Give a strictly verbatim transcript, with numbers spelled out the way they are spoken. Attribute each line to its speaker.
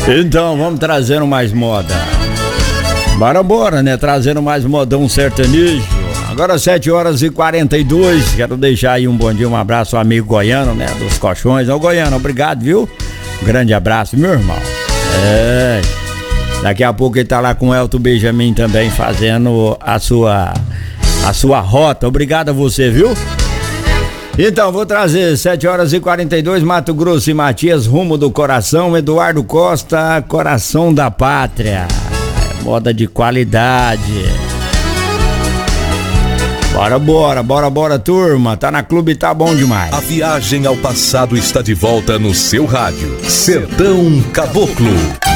Speaker 1: Então, vamos trazendo mais moda. Bora, bora, né? Trazendo mais modão sertanejo. Agora sete horas e quarenta e dois. Quero deixar aí um bom dia, um abraço ao amigo Goiano, né? Dos colchões. Ô, Goiano, obrigado, viu? Um grande abraço, meu irmão. É. Daqui a pouco ele tá lá com o Elton Benjamin também fazendo a sua, a sua rota. Obrigado a você, viu? Então, vou trazer sete horas e quarenta e dois, Mato Grosso e Matias, rumo do coração, Eduardo Costa, coração da pátria. É moda de qualidade. Bora, bora, bora, bora, turma. Tá na Clube, tá bom demais.
Speaker 2: A viagem ao passado está de volta no seu rádio. Sertão Caboclo.